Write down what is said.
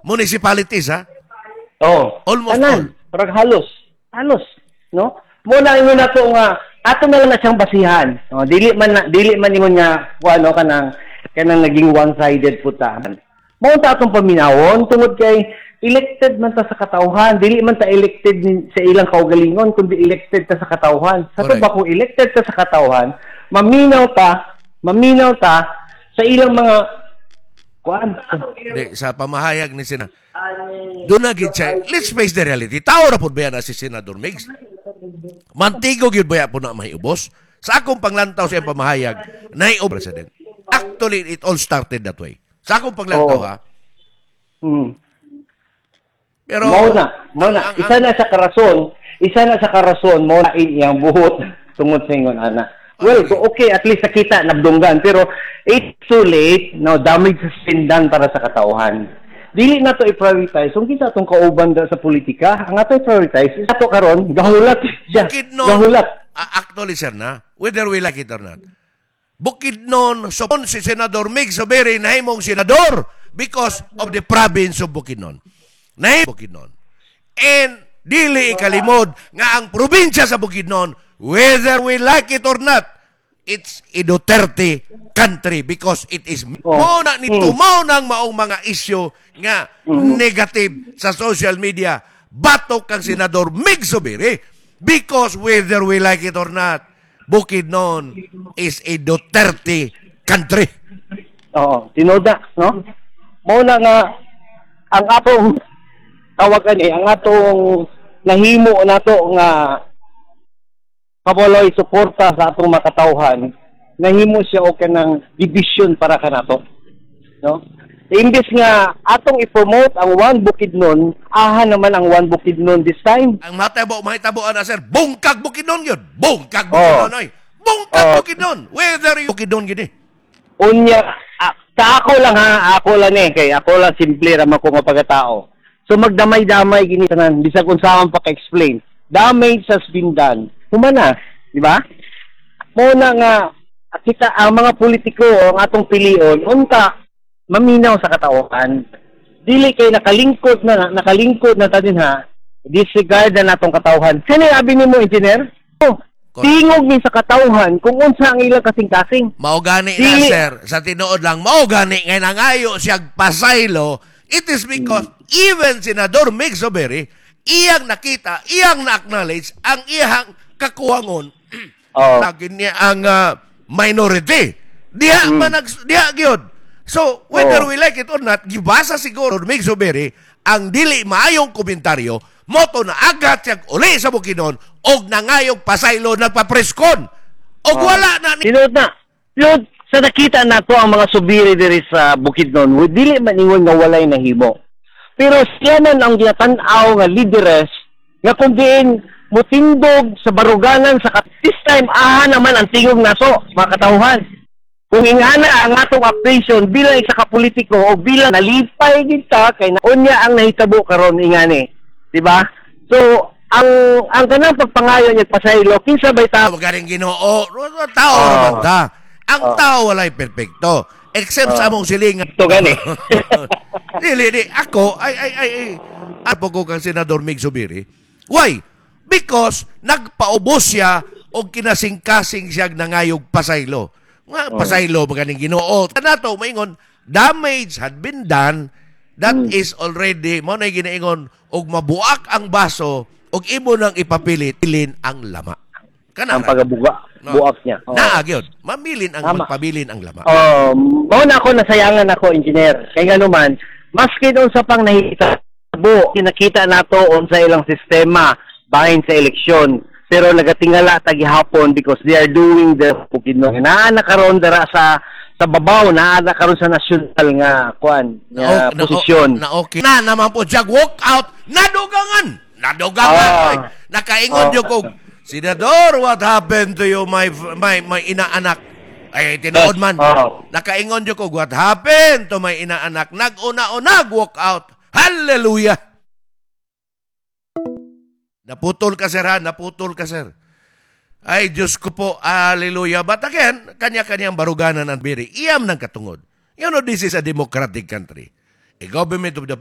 municipalities, ha? Oh, Almost tanan. all. Parang halos, no? Muna ingon nato nga ato na lang na siyang basihan. No? Dili man ingon nga ano kanang naging one-sided puta. Mao ta atong paminawon tungod kay elected man ta sa katawhan, dili man ta elected sa ilang kaugalingon kundi elected ta sa katawhan. Sa to ba kung elected ta sa katawhan, maminaw ta sa ilang mga kuan. Sa pamahayag ni Senador. Doon na siya. Let's face the reality. Tao na po ba yan na si Senador Migs? Mantigo yun ba yan po na maiubos? Sa akong panglantaw sa pamahayag, naiubos, President. Actually, it all started that way. Sa akong panglantaw, ha? Pero, Mau na. Isa na sa karason, mo na iyang buhot tungod sa ingon, ana. Well, okay, at least nakita, nabdunggan. Pero, it's too late, no, damage sa sindan para sa katauhan. Dili na to i-prioritize. Kung kita itong kauban sa politika, ang ato i-prioritize, isa to karon gahulat siya. Gahulat. Actually, sir, na, whether we like it or not, Bukidnon, so si Senador Mig Zubiri nahimong senador because of the province of Bukidnon. Bukidnon. And dili ikalimod nga ang probinsya sa Bukidnon, whether we like it or not, it's a Duterte country because it is mao nang maong mga issue nga negative sa social media. Batok kang Senador Mig Zubiri because whether we like it or not, Bukidnon is a Duterte country. Oo, tinoda, no? Mao na nga ang atong tawagan ang atong nahimo nato nga kabaloy suporta sa atong makatawhan, nahimo siya o kanang division para kanato. No? Imbes nga atong i-promote ang One Bukidnon, aha naman ang One Bukidnon this time. Ang mahitabo na sir, bungkag Bukidnon yun. Bungkag Bukidnon oy. Bungkag Bukidnon. Whether you Bukidnon gini. Unya, sa ako lang kay ako lang simple ra ko nga pagkatao. So magdamay-damay gini tanan bisag unsaon pa ka-explain. Damage sa Bindan. Humana, di ba? Muna nga kita ang mga politiko ang atong pilion unta maminaw sa katawhan. Dili kay nakalingkod na ta dinha. Disregard na natong katawhan. Sino abi nimo engineer? Tingog ni sa katawhan kung unsa ang ilang kasing-kasing. Mao gani na sir, sa tinuod lang mao gani ngay nangayo siyag pasaylo. It is because even Senador Mig Zubiri iyang nakita, iyang na-acknowledge ang iyang kakuwangon lagi niya ang minority. Diha gyud. So, whether we like it or not, gibasa siguro Mig Zubiri ang dili maayong komentaryo moto na agat siyang uli sa Bukidnon og nangayog pasaylo nagpapreskon. Og wala na ni Yun, sa nakita nato ang mga subiri diri sa Bukidnon, dili man ingon nga walay nahimo. Pero siya ang ginatanaw nga lideres nga kung diin mutindog sa baruganan sa this time aha naman ang tingog naso mga katawhan. Kung ingana ang atong operation bilang isa ka politiko o bilang nalipay kita kay unya ang nahitabo karon ingani, di ba? So ang kanang pagpangayo niya pasaylo kinsa bay ta magaling Ginoo tao naman ta. Ang tao walay perpekto except sa among silingan to gani. Dili ako apo ko kang Senador Mig Zubiri. Why? Because nagpaubos siya o kinasing-kasing siya nangayog pasaylo. Nga pasaylo magaling Ginoo. Nato maingon damage had been done. That is already mo na ginaingon og mabuak ang baso og imo nang ipapilit ang lama. Kana ang pagabuga buak niya. Naagyod. Mamilin ang magpabilin ang lama. Mao na ako nasayangan ako engineer. Kay nganuman maski doon sa pang nahitabo kinakita nato unsa ilang sistema bahin sa eleksyon. Pero nagatingala ta gihapon because they are doing the Bukidnon. Naa karon dara sa babaw naa karon sa national nga kuan nga posisyon. Okay. Na naman po jag walk out nadugangan. Nakaingon yo ko Senador, what happened to you my inaanak? Ay tinuod man. Nakaingon yo ko what happened to my inaanak? Nag-una walk out. Hallelujah. Naputol ka sir. Ay Diyos ko po, hallelujah. But again, kanya-kanyang baruganan ang biri. Iyam ng katungod. You know, this is a democratic country. A government of the